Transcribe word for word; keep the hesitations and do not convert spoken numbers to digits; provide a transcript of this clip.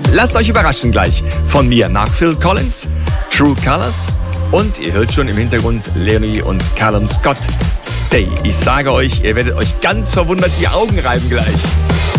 Lasst euch überraschen gleich von mir nach Phil Collins, True Colors und ihr hört schon im Hintergrund Lenny und Callum Scott, Stay. Ich sage euch, ihr werdet euch ganz verwundert die Augen reiben gleich.